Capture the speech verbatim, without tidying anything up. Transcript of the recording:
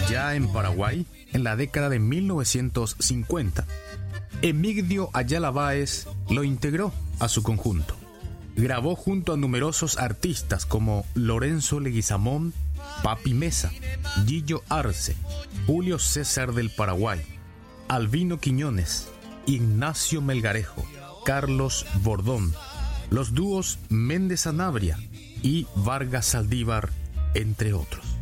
Ya en Paraguay, en la década de mil novecientos cincuenta, Emigdio Ayala Báez lo integró a su conjunto. Grabó junto a numerosos artistas como Lorenzo Leguizamón, Papi Mesa, Gillo Arce, Julio César del Paraguay, Albino Quiñones, Ignacio Melgarejo, Carlos Bordón, los dúos Méndez Sanabria y Vargas Saldívar, entre otros.